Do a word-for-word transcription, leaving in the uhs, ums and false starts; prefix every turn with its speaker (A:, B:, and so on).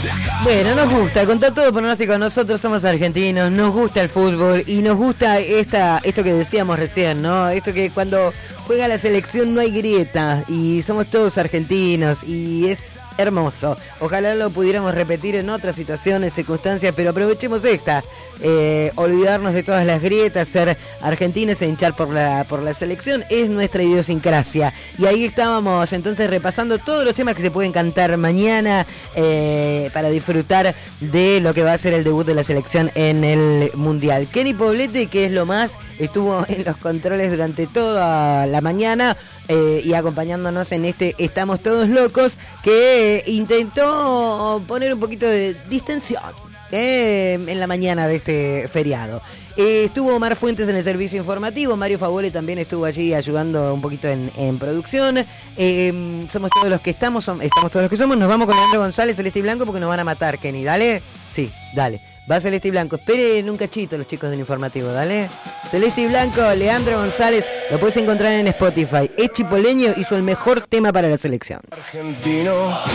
A: Bueno, nos gusta, con todo pronóstico, nosotros somos argentinos, nos gusta el fútbol y nos gusta esta, esto que decíamos recién, ¿no? Esto que cuando juega la selección no hay grieta y somos todos argentinos y es hermoso. Ojalá lo pudiéramos repetir en otras situaciones, circunstancias, pero aprovechemos esta. Eh, olvidarnos de todas las grietas, ser argentinos e hinchar por la, por la selección es nuestra idiosincrasia. Y ahí estábamos entonces repasando todos los temas que se pueden cantar mañana eh, para disfrutar de lo que va a ser el debut de la selección en el Mundial. Kenny Poblete, que es lo más, estuvo en los controles durante toda la mañana eh, y acompañándonos en este Estamos Todos Locos, que eh, intentó poner un poquito de distensión Eh, en la mañana de este feriado. Eh, estuvo Omar Fuentes en el servicio informativo, Mario Favore también estuvo allí ayudando un poquito en, en producción. Eh, somos todos los que estamos, som- estamos todos los que somos. Nos vamos con Leandro González, Celeste y Blanco, porque nos van a matar, Kenny. ¿Dale? Sí, dale. Va Celeste y Blanco. Esperen un cachito los chicos del informativo, ¿dale? Celeste y Blanco, Leandro González, lo puedes encontrar en Spotify. Es chipoleño, hizo el mejor tema para la selección.
B: Argentino.